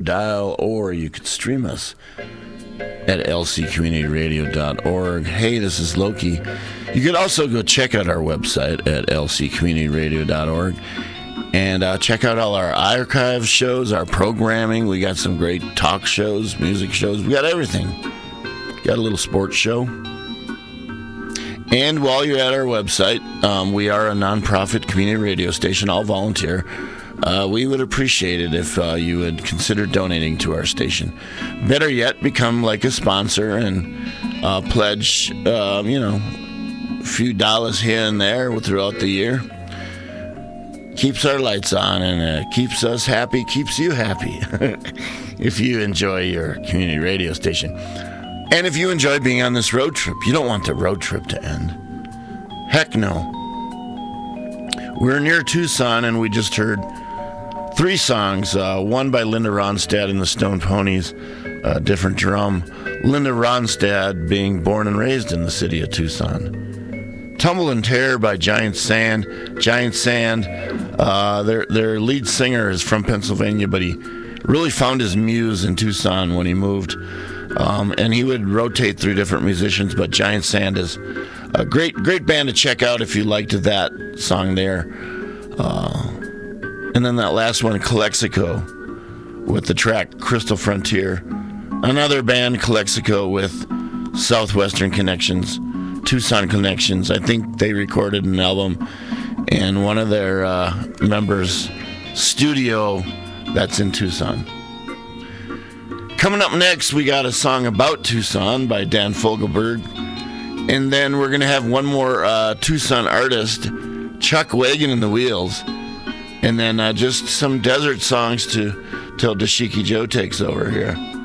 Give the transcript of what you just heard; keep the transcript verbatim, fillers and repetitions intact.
dial, or you could stream us at l c community radio dot org. Hey, this is Loki. You could also go check out our website at l c community radio dot org and uh, check out all our archive shows, our programming. We got some great talk shows, music shows. We got everything. Got a little sports show. And while you're at our website, um, we are a nonprofit community radio station, all volunteer. Uh, we would appreciate it if uh, you would consider donating to our station. Better yet, become like a sponsor and uh, pledge, uh, you know, a few dollars here and there throughout the year. Keeps our lights on and uh, keeps us happy, keeps you happy if you enjoy your community radio station. And if you enjoy being on this road trip, you don't want the road trip to end. Heck no. We're near Tucson, and we just heard three songs. Uh, one by Linda Ronstadt and the Stone Ponies, uh, different drum. Linda Ronstadt being born and raised in the city of Tucson. Tumble and Tear by Giant Sand. Giant Sand, uh, their, their lead singer is from Pennsylvania, but he really found his muse in Tucson when he moved. Um, and he would rotate through different musicians, but Giant Sand is a great, great band to check out if you liked that song there. Uh, and then that last one, Calexico, with the track Crystal Frontier. Another band, Calexico, with Southwestern connections, Tucson connections. I think they recorded an album in one of their uh, members' studio that's in Tucson. Coming up next, we got a song about Tucson by Dan Fogelberg. And then we're going to have one more uh, Tucson artist, Chuck Wagon and the Wheels. And then uh, just some desert songs to till Dashiki Joe takes over here.